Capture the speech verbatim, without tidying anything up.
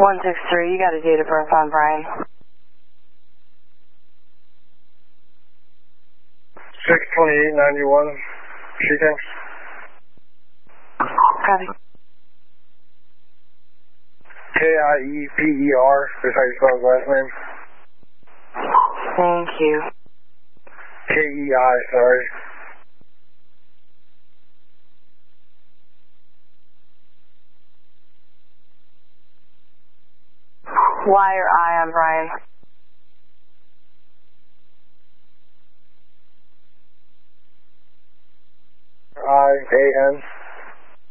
one six three, you got a date of birth on Brian. six twenty-eight ninety-one, she thinks. Copy. K I E P E R is how you spell his last name. Thank you. K E I, sorry. Y or I on Brian? I A N.